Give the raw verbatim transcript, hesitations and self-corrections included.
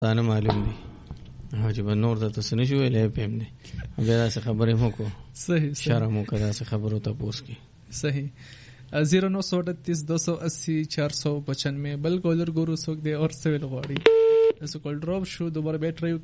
دا نه معلوم دي حاجی به نور د تاسو نشو ویلې پم دي بیا څه خبرې مو کو صحیح شرم مو کړه څه خبرو ته پوس کی صحیح زیرو نو سو اڑتیس دو سو اسی چار سو پچانوے بل کالر گورو سوک دے اور سویل غواړي اس کول ډراپ شو دوباره بیٹری